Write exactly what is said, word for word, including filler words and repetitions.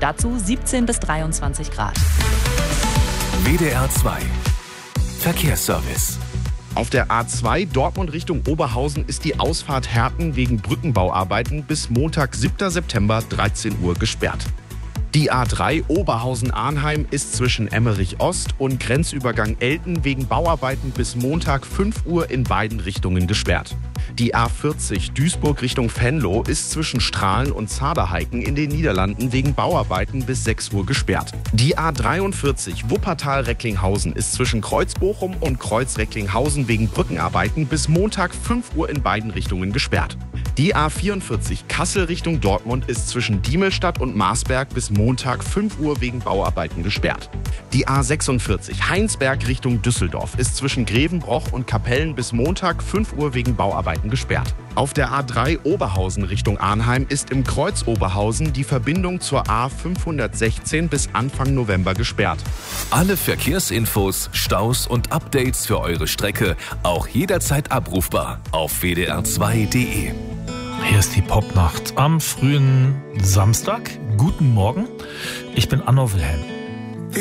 Dazu siebzehn bis dreiundzwanzig Grad. W D R zwei Verkehrsservice. Auf der A zwei Dortmund Richtung Oberhausen ist die Ausfahrt Herten wegen Brückenbauarbeiten bis Montag, siebter September, dreizehn Uhr gesperrt. Die A drei Oberhausen-Arnheim ist zwischen Emmerich Ost und Grenzübergang Elten wegen Bauarbeiten bis Montag, fünf Uhr in beiden Richtungen gesperrt. Die A vierzig Duisburg Richtung Venlo ist zwischen Strahlen und Zaderheiken in den Niederlanden wegen Bauarbeiten bis sechs Uhr gesperrt. Die A dreiundvierzig Wuppertal-Recklinghausen ist zwischen Kreuzbochum und Kreuz-Recklinghausen wegen Brückenarbeiten bis Montag, fünf Uhr in beiden Richtungen gesperrt. Die A vierundvierzig Kassel Richtung Dortmund ist zwischen Diemelstadt und Marsberg bis Montag, fünf Uhr wegen Bauarbeiten gesperrt. Die A sechsundvierzig Heinsberg Richtung Düsseldorf ist zwischen Grevenbroich und Kapellen bis Montag, fünf Uhr wegen Bauarbeiten gesperrt. Auf der A drei Oberhausen Richtung Arnheim ist im Kreuz Oberhausen die Verbindung zur A fünfhundertsechzehn bis Anfang November gesperrt. Alle Verkehrsinfos, Staus und Updates für eure Strecke auch jederzeit abrufbar auf w d r zwei punkt d e. Hier ist die Popnacht am frühen Samstag. Guten Morgen, ich bin Anno Wilhelm.